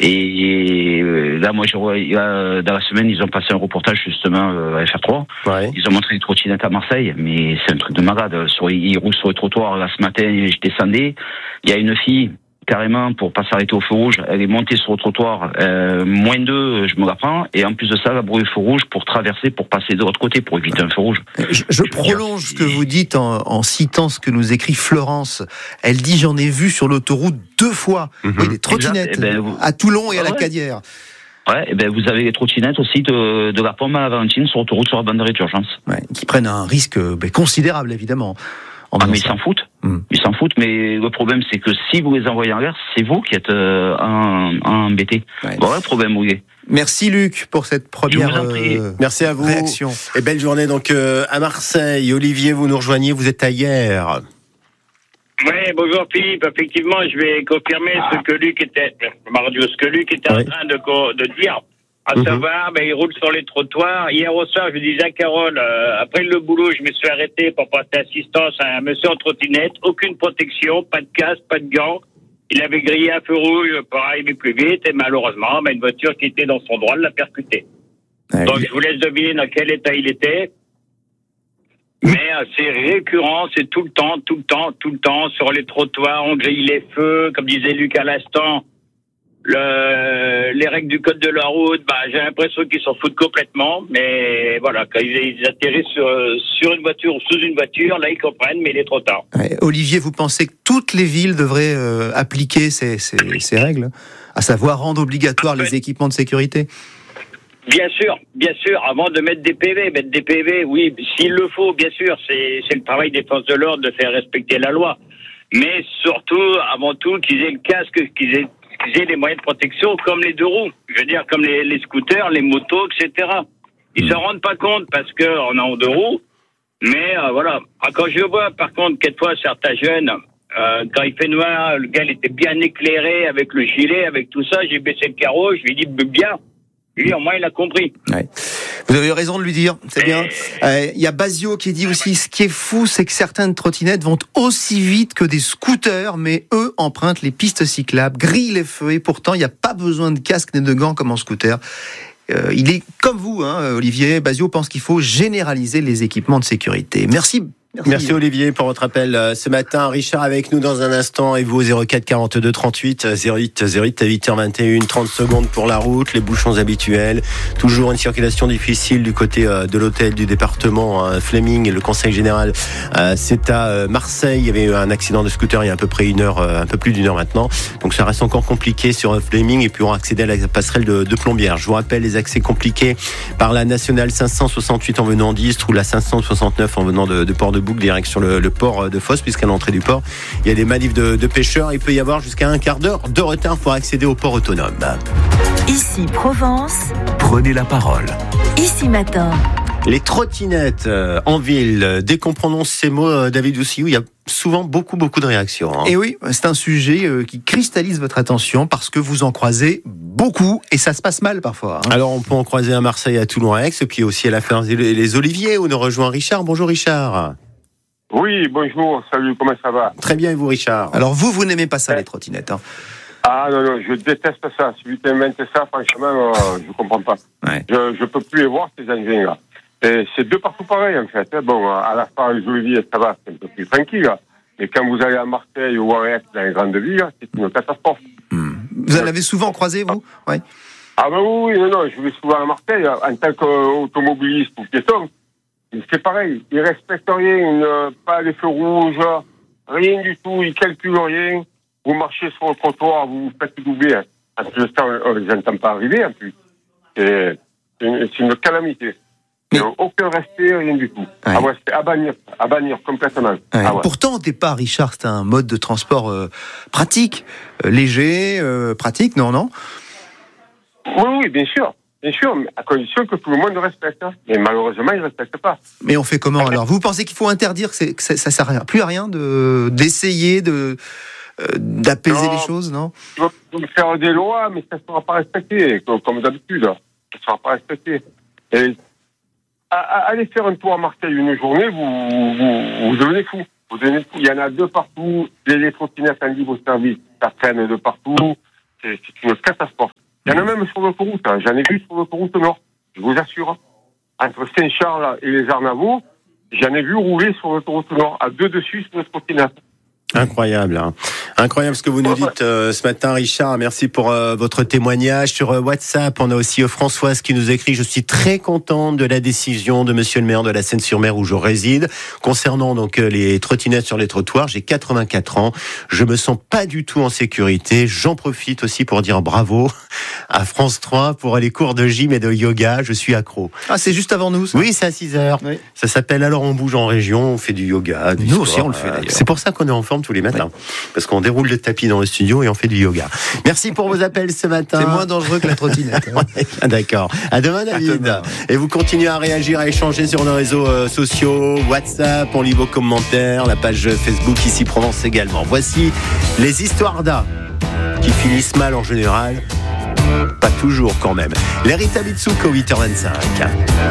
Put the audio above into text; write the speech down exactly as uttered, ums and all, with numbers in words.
Et euh, là, moi, je vois, il y a, dans la semaine, ils ont passé un reportage justement euh, à F R trois. Ouais. Ils ont montré les trottinettes à Marseille, mais c'est un truc de malade. Sur, ils roulent sur le trottoir. Là, ce matin, je descendais. Il y a une fille, carrément, pour pas s'arrêter au feu rouge, elle est montée sur le trottoir, euh, moins deux, je me la prends, et en plus de ça, elle a brûlé le feu rouge pour traverser, pour passer de l'autre côté, pour éviter un feu rouge. Je, je prolonge ce que vous dites en, en citant ce que nous écrit Florence. Elle dit, j'en ai vu sur l'autoroute deux fois, mm-hmm. oui, des trottinettes, exact. Eh ben, vous... à Toulon et à la ouais. Cadière. Ouais, et ben vous avez les trottinettes aussi de, de la Pomme à la Valentine sur l'autoroute sur la bande d'arrêt d'urgence. Ouais, qui prennent un risque ben, considérable, évidemment. Ah, mais ils s'en foutent. Mmh. Ils s'en foutent, mais le problème, c'est que si vous les envoyez en l'air, c'est vous qui êtes euh, embêtés. Ouais. Voilà le problème, oui. Merci Luc pour cette première euh, Merci à vous. réaction. Et belle journée donc euh, à Marseille. Olivier, vous nous rejoignez, vous êtes à Hyères. Oui, bonjour Philippe. Effectivement, je vais confirmer ce que Luc était, ce que Luc était oui. en train de, de dire. À mmh. savoir, ben, il roule sur les trottoirs. Hier au soir, je disais à Carole, euh, après le boulot, je me suis arrêté pour porter assistance à un monsieur en trottinette. Aucune protection, pas de casque, pas de gants. Il avait grillé un feu rouge pour arriver plus vite et malheureusement, ben, une voiture qui était dans son droit l'a percuté. Ouais, Donc, je vous laisse deviner dans quel état il était. Mais euh, c'est récurrent, c'est tout le temps, tout le temps, tout le temps. Sur les trottoirs, on grille les feux, comme disait Luc à l'instant. Le, les règles du code de la route, bah, j'ai l'impression qu'ils s'en foutent complètement, mais voilà, quand ils, ils atterrissent sur, sur une voiture ou sous une voiture, là ils comprennent, mais il est trop tard. Ouais, Olivier, vous pensez que toutes les villes devraient euh, appliquer ces, ces, ces règles, à savoir rendre obligatoires les équipements de sécurité? Bien sûr, bien sûr, avant de mettre des P V, mettre des P V, oui, s'il le faut, bien sûr, c'est, c'est le travail des forces de l'ordre de faire respecter la loi, mais surtout, avant tout, qu'ils aient le casque, qu'ils aient qu'ils aient les moyens de protection comme les deux roues, je veux dire comme les, les scooters, les motos, et cetera. Ils mmh. se rendent pas compte parce que on est en deux roues, mais euh, voilà. Quand je vois par contre quelquefois certains jeunes, euh, quand il fait noir, le gars il était bien éclairé avec le gilet, avec tout ça, j'ai baissé le carreau, je lui ai dit bien. Lui, au moins, il a compris. Ouais. Vous avez raison de lui dire, c'est bien. Il euh, y a Basio qui dit aussi, ce qui est fou, c'est que certaines trottinettes vont aussi vite que des scooters, mais eux empruntent les pistes cyclables, grillent les feux, et pourtant, il n'y a pas besoin de casque ni de gants comme en scooter. Euh, il est comme vous, hein, Olivier. Basio pense qu'il faut généraliser les équipements de sécurité. Merci. Merci. Merci Olivier pour votre appel ce matin. Richard avec nous dans un instant et vous au zéro quatre quarante-deux trente-huit zéro huit zéro huit à huit heures vingt et une, trente secondes pour la route, les bouchons habituels. Toujours une circulation difficile du côté de l'hôtel du département Fleming. Le conseil général, c'est à Marseille. Il y avait eu un accident de scooter il y a à peu près une heure, un peu plus d'une heure maintenant. Donc ça reste encore compliqué sur Fleming et puis on va accéder à la passerelle de, de Plombières. Je vous rappelle les accès compliqués par la nationale cinq cent soixante-huit en venant d'Istres ou la cinq cent soixante-neuf en venant de, de Port de Boucle, direction le, le port de Fos, puisqu'à l'entrée du port, il y a des manifs de, de pêcheurs. Il peut y avoir jusqu'à un quart d'heure de retard pour accéder au port autonome. Ici Provence. Prenez la parole. Ici Matin. Les trottinettes euh, en ville. Dès qu'on prononce ces mots, euh, David Douciou, il y a souvent beaucoup, beaucoup de réactions. Hein. Et oui, c'est un sujet euh, qui cristallise votre attention parce que vous en croisez beaucoup et ça se passe mal parfois. Hein. Alors, on peut en croiser à Marseille, à Toulon, à Aix, puis aussi à la Fleur et les Oliviers, où nous rejoint Richard. Bonjour Richard. Oui, bonjour, salut, comment ça va? Très bien, et vous Richard? Alors vous, vous n'aimez pas ça, les trottinettes, hein? Ah non, non, je déteste ça. Celui qui invente ça, franchement, euh, je ne comprends pas. Ouais. Je ne peux plus les voir, ces engins-là. Et c'est deux partout pareil, en fait. Bon, à la fin, les Oliviers, ça va, c'est un peu plus tranquille. Mais quand vous allez à Marseille ou à Aix, dans les grandes villes, c'est une catastrophe. Mmh. Vous en avez souvent croisé, vous? Ouais. Ah ben oui, non, non, je vais souvent à Marseille, en tant qu'automobiliste ou piéton. C'est pareil, ils respectent rien, une, pas les feux rouges, rien du tout, ils calculent rien. Vous marchez sur le trottoir, vous vous faites doubler. En plus de ça, on ne les entend pas arriver, en plus. C'est, c'est, une, c'est une calamité. Mais... aucun respect, rien du tout. Ouais. Ah ouais, c'est à bannir, à bannir complètement. Ouais. Ah ouais. Pourtant, au départ, Richard, c'était un mode de transport euh, pratique, euh, léger, euh, pratique, non, non? Oui, oui, bien sûr. Bien sûr, mais à condition que tout le monde le respecte. Hein. Mais malheureusement, ils ne respectent pas. Mais on fait comment alors? Vous pensez qu'il faut interdire, que, c'est, que ça ne sert plus à rien de, d'essayer de, euh, d'apaiser non, les choses, non? On va faire des lois, mais ça ne sera pas respecté, comme, comme d'habitude. Ça ne sera pas respecté. Et, à, à, allez faire un tour à Marseille une journée, vous, vous, vous devenez fou. Vous devenez fou. Il y en a deux partout. Les trottinettes en libre service, ça traîne de partout. C'est, c'est une catastrophe. Il y en a même sur l'autoroute, hein. J'en ai vu sur l'autoroute nord, je vous assure. Entre Saint-Charles et les Arnavaux, j'en ai vu rouler sur l'autoroute nord, à deux dessus sur le trottinette. Incroyable, hein. Incroyable ce que vous nous dites euh, ce matin, Richard. Merci pour euh, votre témoignage sur euh, WhatsApp. On a aussi euh, Françoise qui nous écrit: je suis très contente de la décision de Monsieur le maire de la Seine-sur-Mer où je réside concernant donc euh, les trottinettes sur les trottoirs. J'ai quatre-vingt-quatre ans, je me sens pas du tout en sécurité. J'en profite aussi pour dire bravo à France trois pour les cours de gym et de yoga. Je suis accro. Ah, c'est juste avant nous, ça. Oui, c'est à six heures. Oui. Ça s'appelle Alors on bouge en région. On fait du yoga. Du nous sport. aussi, on le fait d'ailleurs. C'est pour ça qu'on est en forme tous les matins. Oui. Parce qu'on déroule le tapis dans le studio et on fait du yoga. Merci pour vos appels ce matin. C'est moins dangereux que la trottinette. Hein. D'accord. À demain, David. À demain. Et vous continuez à réagir, à échanger sur nos réseaux euh, sociaux, WhatsApp, on lit vos commentaires, la page Facebook Ici Provence également. Voici les histoires d'A qui finissent mal en général. Pas toujours quand même. Les Rita Mitsuko, huit heures vingt-cinq.